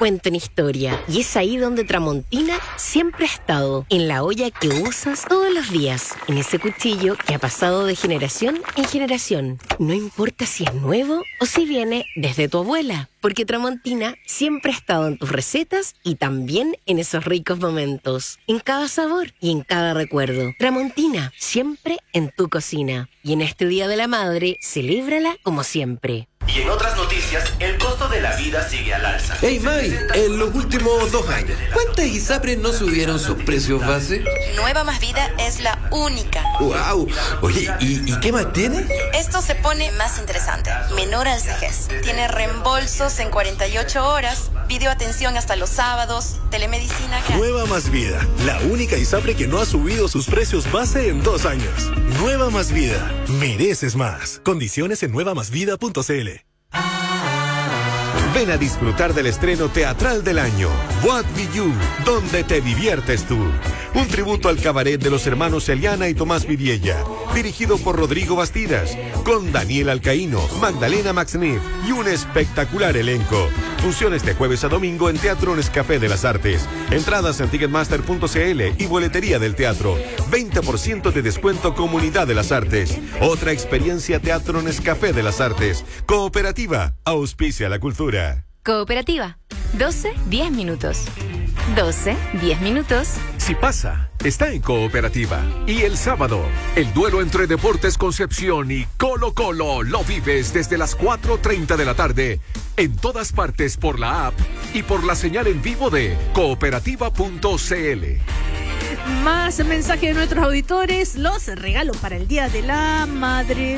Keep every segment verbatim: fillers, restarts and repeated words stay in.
cuentan historia. Y es ahí donde Tramontina siempre ha estado. En la olla que usas todos los días. En ese cuchillo que ha pasado de generación en generación. No importa si es nuevo o si viene desde tu abuela. Porque Tramontina siempre ha estado en tus recetas y también en esos ricos momentos. En cada sabor y en cada recuerdo. Tramontina, siempre en tu cocina. Y en este Día de la Madre, celébrala como siempre. Y en otras noticias, el costo de la vida sigue al alza. Hey May, en los últimos dos años, ¿cuántas ISAPRES no subieron sus precios base? Nueva Más Vida es la única. ¡Wow! Oye, ¿y, y qué más tiene? Esto se pone más interesante. Menor al vejez. Tiene reembolsos en cuarenta y ocho horas, videoatención hasta los sábados, telemedicina... Nueva Más Vida, la única ISAPRE que no ha subido sus precios base en dos años. Nueva Más Vida, mereces más. Condiciones en nueva más vida punto c l. Ven a disfrutar del estreno teatral del año, What Be You, donde te diviertes tú. Un tributo al cabaret de los hermanos Eliana y Tomás Vidiella, dirigido por Rodrigo Bastidas, con Daniel Alcaíno, Magdalena Maxneff y un espectacular elenco. Funciones de jueves a domingo en Teatro Nescafé de las Artes. Entradas en ticketmaster punto c l y boletería del teatro. veinte por ciento de descuento Comunidad de las Artes. Otra experiencia Teatro Nescafé de las Artes. Cooperativa, auspicia la cultura. Cooperativa, doce, diez minutos. doce, diez minutos. Si pasa, está en Cooperativa. Y el sábado, el duelo entre Deportes Concepción y Colo Colo lo vives desde las cuatro treinta de la tarde en todas partes por la app y por la señal en vivo de cooperativa punto c l. Más mensajes de nuestros auditores, los regalos para el Día de la Madre.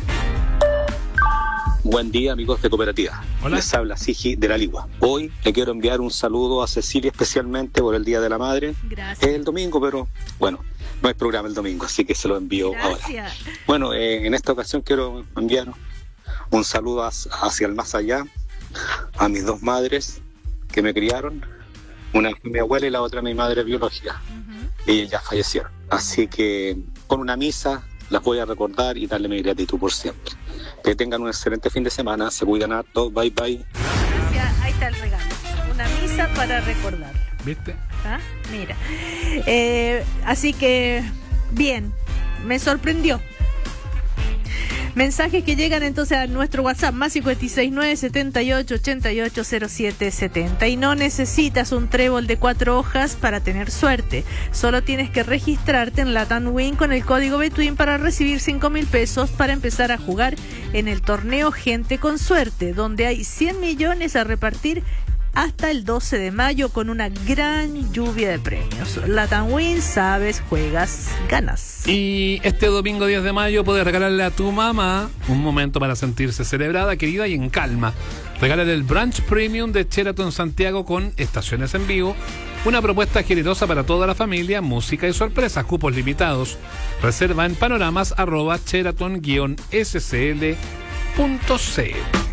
Buen día, amigos de Cooperativa. Hola. Les habla Sigi de la Ligua. Hoy le quiero enviar un saludo a Cecilia especialmente por el Día de la Madre. Gracias. Es el domingo, pero bueno, no hay programa el domingo, así que se lo envío Gracias. ahora. Bueno, eh, en esta ocasión quiero enviar un saludo hacia el más allá a mis dos madres que me criaron. Una fue mi abuela y la otra mi madre biológica. Uh-huh. Ellas ya fallecieron. Así que con una misa las voy a recordar y darle mi gratitud por siempre. Que tengan un excelente fin de semana, se cuidan harto, bye bye. Gracias, ahí está el regalo. Una misa para recordarlo. ¿Viste? ¿Ah? Mira. Eh, así que, bien, me sorprendió. Mensajes que llegan entonces a nuestro WhatsApp, más cincuenta y seis, nueve setenta y ocho, ochenta y ocho, cero siete setenta. Y no necesitas un trébol de cuatro hojas para tener suerte. Solo tienes que registrarte en Latam Win con el código Betwin para recibir cinco mil pesos para empezar a jugar en el torneo Gente con Suerte, donde hay cien millones a repartir hasta el doce de mayo con una gran lluvia de premios. Latam Win, sabes, juegas, ganas. Y este domingo diez de mayo puedes regalarle a tu mamá un momento para sentirse celebrada, querida y en calma. Regálale el brunch premium de Sheraton Santiago con estaciones en vivo. Una propuesta generosa para toda la familia, música y sorpresas, cupos limitados. Reserva en panoramas arroba sheraton guion s c l punto c l.